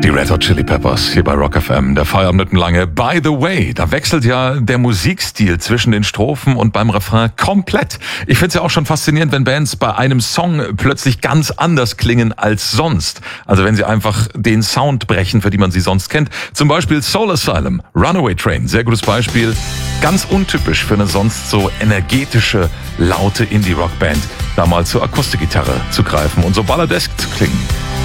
Die Red Hot Chili Peppers hier bei Rock FM, der Feierabend mit dem Lange. By the way, da wechselt ja der Musikstil zwischen den Strophen und beim Refrain komplett. Ich finde es ja auch schon faszinierend, wenn Bands bei einem Song plötzlich ganz anders klingen als sonst. Also wenn sie einfach den Sound brechen, für die man sie sonst kennt. Zum Beispiel Soul Asylum, Runaway Train, sehr gutes Beispiel. Ganz untypisch für eine sonst so energetische, laute Indie-Rock-Band, da mal zur Akustikgitarre zu greifen und so balladesk zu klingen.